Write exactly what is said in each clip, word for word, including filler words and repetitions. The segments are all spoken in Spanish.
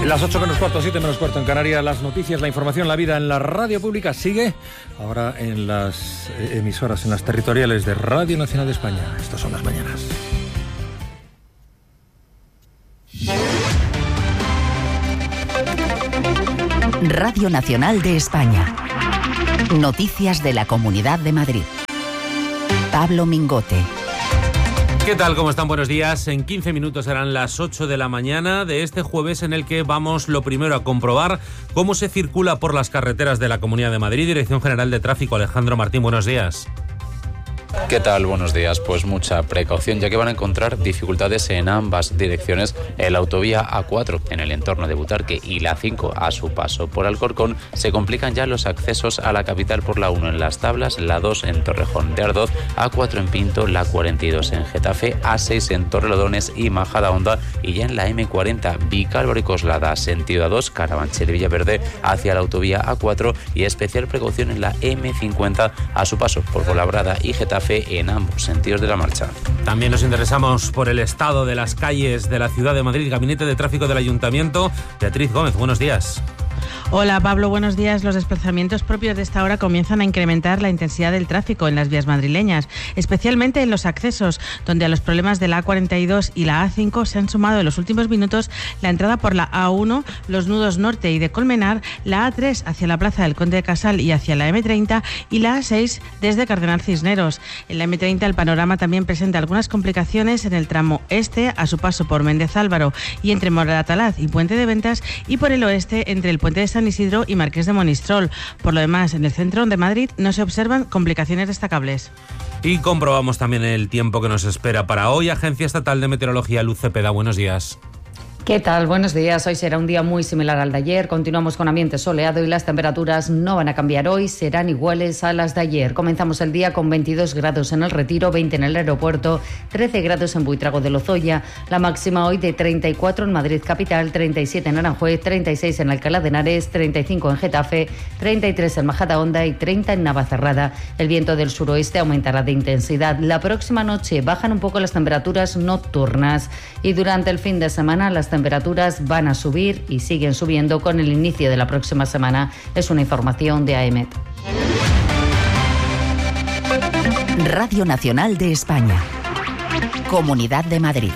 Las ocho menos cuarto, siete menos cuarto en Canarias, las noticias, la información, la vida en la radio pública sigue ahora en las emisoras, en las territoriales de Radio Nacional de España. Estas son las mañanas. Radio Nacional de España. Noticias de la Comunidad de Madrid. Pablo Mingote. ¿Qué tal? ¿Cómo están? Buenos días. En quince minutos serán las ocho de la mañana de este jueves, en el que vamos lo primero a comprobar cómo se circula por las carreteras de la Comunidad de Madrid. Dirección General de Tráfico, Alejandro Martín, buenos días. ¿Qué tal? Buenos días. Pues mucha precaución, ya que van a encontrar dificultades en ambas direcciones. En la autovía A cuatro, en el entorno de Butarque, y la A cinco, a su paso por Alcorcón, se complican ya los accesos a la capital por la uno en Las Tablas, la dos en Torrejón de Ardoz, A cuatro en Pinto, la cuarenta y dos en Getafe, A seis en Torrelodones y Majadahonda, y ya en la eme cuarenta, Vicálvaro y Coslada, sentido A dos, Carabanchel y Villaverde, hacia la autovía A cuatro, y especial precaución en la eme cincuenta, a su paso por Fuenlabrada y Getafe, en ambos sentidos de la marcha. También nos interesamos por el estado de las calles de la ciudad de Madrid. Gabinete de Tráfico del Ayuntamiento. Beatriz Gómez, buenos días. Hola Pablo, buenos días. Los desplazamientos propios de esta hora comienzan a incrementar la intensidad del tráfico en las vías madrileñas, especialmente en los accesos, donde a los problemas de la A cuarenta y dos y la A cinco se han sumado en los últimos minutos la entrada por la A uno, los nudos norte y de Colmenar, la A tres hacia la Plaza del Conde de Casal y hacia la eme treinta, y la A seis desde Cardenal Cisneros. En la eme treinta el panorama también presenta algunas complicaciones en el tramo este, a su paso por Méndez Álvaro y entre Moratalaz y Puente de Ventas, y por el oeste entre el Puente de San Isidro y Marqués de Monistrol. Por lo demás, en el centro de Madrid no se observan complicaciones destacables. Y comprobamos también el tiempo que nos espera para hoy. Agencia Estatal de Meteorología, Luz Cepeda, buenos días. ¿Qué tal? Buenos días. Hoy será un día muy similar al de ayer. Continuamos con ambiente soleado y las temperaturas no van a cambiar hoy, serán iguales a las de ayer. Comenzamos el día con veintidós grados en el Retiro, veinte en el aeropuerto, trece grados en Buitrago de Lozoya. La máxima hoy de treinta y cuatro en Madrid capital, treinta y siete en Aranjuez, treinta y seis en Alcalá de Henares, treinta y cinco en Getafe, treinta y tres en Majadahonda y treinta en Navacerrada. El viento del suroeste aumentará de intensidad. La próxima noche bajan un poco las temperaturas nocturnas y durante el fin de semana las temperaturas van a subir y siguen subiendo con el inicio de la próxima semana. Es una información de AEMET. Radio Nacional de España. Comunidad de Madrid.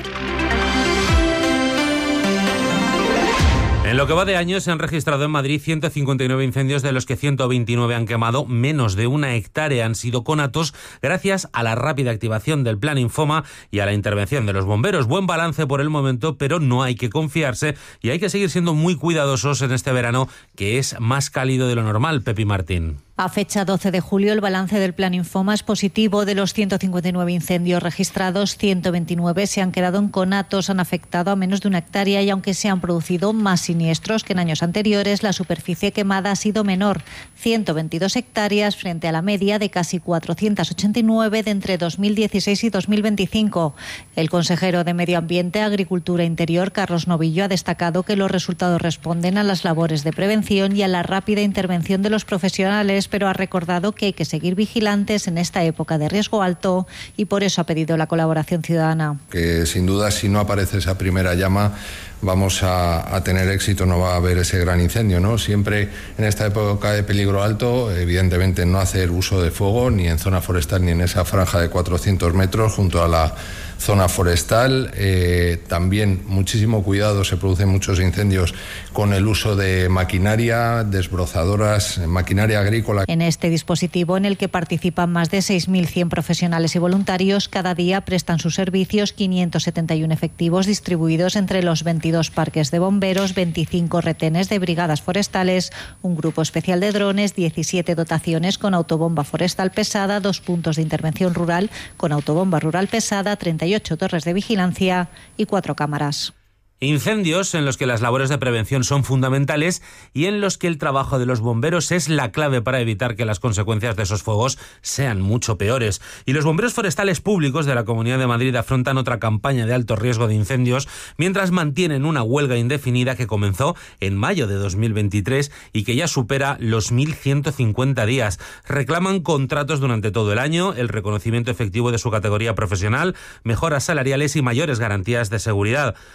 En lo que va de año se han registrado en Madrid ciento cincuenta y nueve incendios, de los que ciento veintinueve han quemado menos de una hectárea. Han sido conatos gracias a la rápida activación del Plan Infoma y a la intervención de los bomberos. Buen balance por el momento, pero no hay que confiarse y hay que seguir siendo muy cuidadosos en este verano, que es más cálido de lo normal. Pepi Martín. A fecha doce de julio, el balance del Plan Infoma es positivo. De los ciento cincuenta y nueve incendios registrados, ciento veintinueve se han quedado en conatos, han afectado a menos de una hectárea, y aunque se han producido más siniestros que en años anteriores, la superficie quemada ha sido menor, ciento veintidós hectáreas frente a la media de casi cuatrocientos ochenta y nueve de entre dos mil dieciséis y dos mil veinticinco. El consejero de Medio Ambiente, Agricultura e Interior, Carlos Novillo, ha destacado que los resultados responden a las labores de prevención y a la rápida intervención de los profesionales, pero ha recordado que hay que seguir vigilantes en esta época de riesgo alto y por eso ha pedido la colaboración ciudadana. Que sin duda, si no aparece esa primera llama, vamos a, a tener éxito, no va a haber ese gran incendio, ¿no? Siempre en esta época de peligro alto, evidentemente no hacer uso de fuego ni en zona forestal ni en esa franja de cuatrocientos metros junto a la zona forestal. Eh, también muchísimo cuidado, se producen muchos incendios con el uso de maquinaria, desbrozadoras, maquinaria agrícola. En este dispositivo, en el que participan más de seis mil cien profesionales y voluntarios, cada día prestan sus servicios quinientos setenta y uno efectivos distribuidos entre los veintidós parques de bomberos, veinticinco retenes de brigadas forestales, un grupo especial de drones, diecisiete dotaciones con autobomba forestal pesada, dos puntos de intervención rural con autobomba rural pesada, treinta y ocho torres de vigilancia y cuatro cámaras. Incendios en los que las labores de prevención son fundamentales y en los que el trabajo de los bomberos es la clave para evitar que las consecuencias de esos fuegos sean mucho peores. Y los bomberos forestales públicos de la Comunidad de Madrid afrontan otra campaña de alto riesgo de incendios mientras mantienen una huelga indefinida que comenzó en mayo de dos mil veintitrés y que ya supera los mil ciento cincuenta días. Reclaman contratos durante todo el año, el reconocimiento efectivo de su categoría profesional, mejoras salariales y mayores garantías de seguridad. Alfonso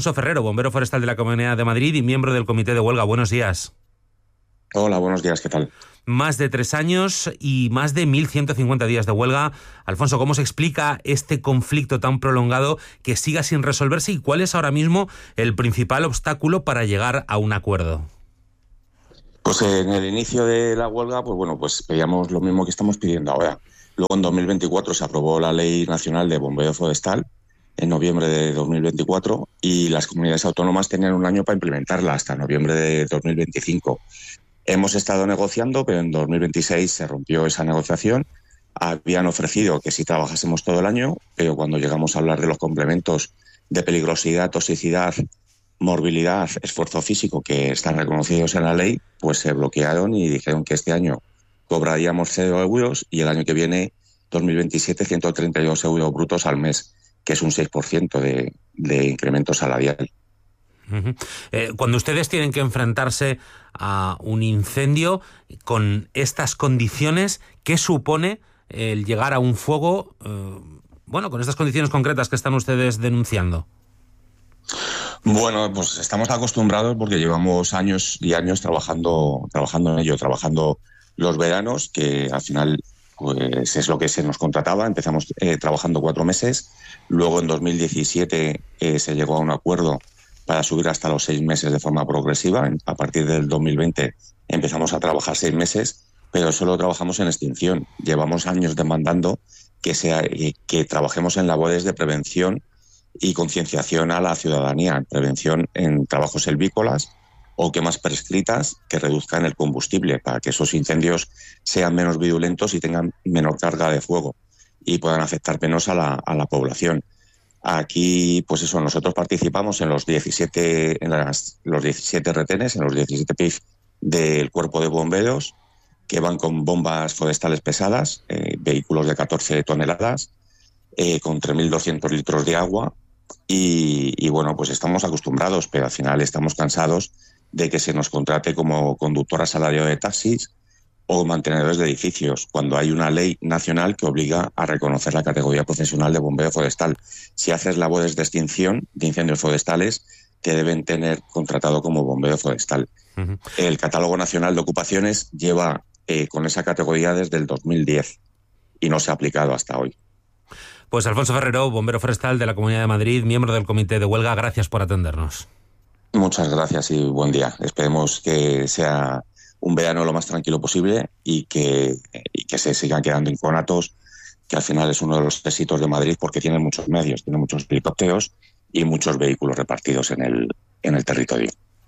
Alfonso Ferrero, bombero forestal de la Comunidad de Madrid y miembro del Comité de Huelga. Buenos días. Hola, buenos días, ¿qué tal? Más de tres años y más de mil ciento cincuenta días de huelga. Alfonso, ¿cómo se explica este conflicto tan prolongado que siga sin resolverse y cuál es ahora mismo el principal obstáculo para llegar a un acuerdo? Pues en el inicio de la huelga, pues bueno, pues pedíamos lo mismo que estamos pidiendo ahora. Luego en dos mil veinticuatro se aprobó la Ley Nacional de Bombeo Forestal en noviembre de dos mil veinticuatro y las comunidades autónomas tenían un año para implementarla hasta noviembre de dos mil veinticinco. Hemos estado negociando, pero en dos mil veintiséis se rompió esa negociación. Habían ofrecido que si trabajásemos todo el año, pero cuando llegamos a hablar de los complementos de peligrosidad, toxicidad, morbilidad, esfuerzo físico que están reconocidos en la ley, pues se bloquearon y dijeron que este año cobraríamos cero euros y el año que viene, dos mil veintisiete, ciento treinta y dos euros brutos al mes, que es un seis por ciento de, de incremento salarial. Uh-huh. Eh, cuando ustedes tienen que enfrentarse a un incendio con estas condiciones, ¿qué supone el llegar a un fuego, eh, bueno, con estas condiciones concretas que están ustedes denunciando? Bueno, pues estamos acostumbrados porque llevamos años y años trabajando, trabajando en ello, trabajando los veranos, que al final pues es lo que se nos contrataba. Empezamos eh, trabajando cuatro meses, luego en dos mil diecisiete eh, se llegó a un acuerdo para subir hasta los seis meses de forma progresiva. A partir del dos mil veinte empezamos a trabajar seis meses, pero solo trabajamos en extinción. Llevamos años demandando que, sea, que trabajemos en labores de prevención y concienciación a la ciudadanía, en prevención en trabajos silvícolas o quemas prescritas que reduzcan el combustible para que esos incendios sean menos virulentos y tengan menor carga de fuego y puedan afectar menos a la, a la población. Aquí, pues eso, nosotros participamos en los diecisiete, en las, los diecisiete retenes, en los diecisiete P I F del Cuerpo de Bomberos, que van con bombas forestales pesadas, eh, vehículos de catorce toneladas, eh, con tres mil doscientos litros de agua. Y, y bueno, pues estamos acostumbrados, pero al final estamos cansados de que se nos contrate como conductor asalariado de taxis o mantenedores de edificios, cuando hay una ley nacional que obliga a reconocer la categoría profesional de bombeo forestal. Si haces labores de extinción de incendios forestales, te deben tener contratado como bombeo forestal. Uh-huh. El Catálogo Nacional de Ocupaciones lleva eh, con esa categoría desde el dos mil diez y no se ha aplicado hasta hoy. Pues Alfonso Ferrero, bombero forestal de la Comunidad de Madrid, miembro del Comité de Huelga, gracias por atendernos. Muchas gracias y buen día. Esperemos que sea un verano lo más tranquilo posible y que, y que se sigan quedando inconatos, que al final es uno de los éxitos de Madrid porque tiene muchos medios, tiene muchos helicópteros y muchos vehículos repartidos en el, en el territorio.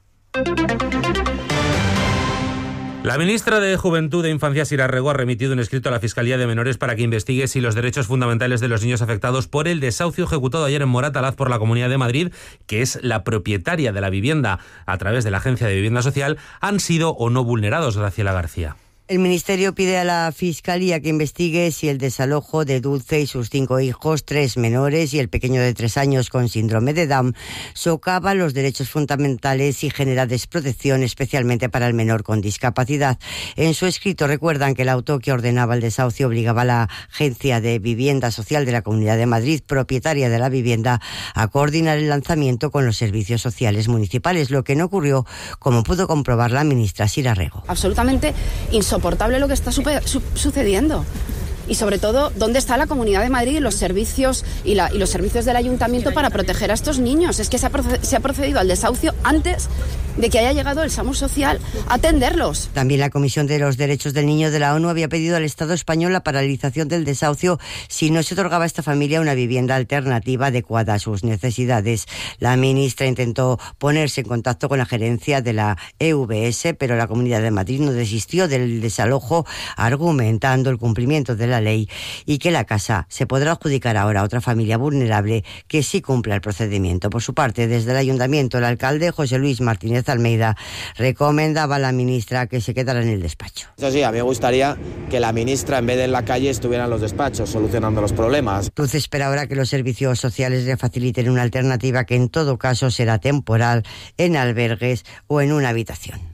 La ministra de Juventud e Infancia, Sira Rego, ha remitido un escrito a la Fiscalía de Menores para que investigue si los derechos fundamentales de los niños afectados por el desahucio ejecutado ayer en Moratalaz por la Comunidad de Madrid, que es la propietaria de la vivienda a través de la Agencia de Vivienda Social, han sido o no vulnerados. Graciela García. El Ministerio pide a la Fiscalía que investigue si el desalojo de Dulce y sus cinco hijos, tres menores y el pequeño de tres años con síndrome de Down, socava los derechos fundamentales y genera desprotección, especialmente para el menor con discapacidad. En su escrito recuerdan que el auto que ordenaba el desahucio obligaba a la Agencia de Vivienda Social de la Comunidad de Madrid, propietaria de la vivienda, a coordinar el lanzamiento con los servicios sociales municipales, lo que no ocurrió, como pudo comprobar la ministra Sira Rego. Absolutamente insoportable. Insoportable lo que está super, su, sucediendo. Y sobre todo, ¿dónde está la Comunidad de Madrid y los servicios y, la, y los servicios del Ayuntamiento para proteger a estos niños? Es que se ha, se ha procedido al desahucio antes de que haya llegado el SAMUR Social a atenderlos. También la Comisión de los Derechos del Niño de la ONU había pedido al Estado español la paralización del desahucio si no se otorgaba a esta familia una vivienda alternativa adecuada a sus necesidades. La ministra intentó ponerse en contacto con la gerencia de la E V S, pero la Comunidad de Madrid no desistió del desalojo, argumentando el cumplimiento de la ley y que la casa se podrá adjudicar ahora a otra familia vulnerable que sí cumpla el procedimiento. Por su parte, desde el Ayuntamiento, el alcalde José Luis Martínez Almeida recomendaba a la ministra que se quedara en el despacho. Eso sí, a mí me gustaría que la ministra, en vez de en la calle, estuviera en los despachos solucionando los problemas. Cruz espera ahora que los servicios sociales le faciliten una alternativa que en todo caso será temporal en albergues o en una habitación.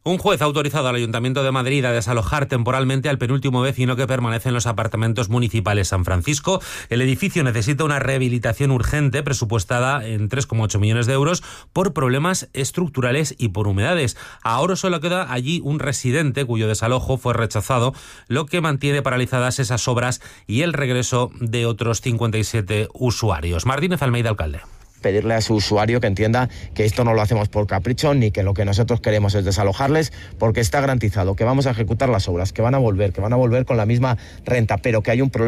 Un juez ha autorizado al Ayuntamiento de Madrid a desalojar temporalmente al penúltimo vecino que permanece en los apartamentos municipales San Francisco. El edificio necesita una rehabilitación urgente presupuestada en tres coma ocho millones de euros por problemas estructurales y por humedades. Ahora solo queda allí un residente cuyo desalojo fue rechazado, lo que mantiene paralizadas esas obras y el regreso de otros cincuenta y siete usuarios. Martínez Almeida, alcalde. Pedirle a su usuario que entienda que esto no lo hacemos por capricho, ni que lo que nosotros queremos es desalojarles, porque está garantizado que vamos a ejecutar las obras, que van a volver, que van a volver con la misma renta, pero que hay un problema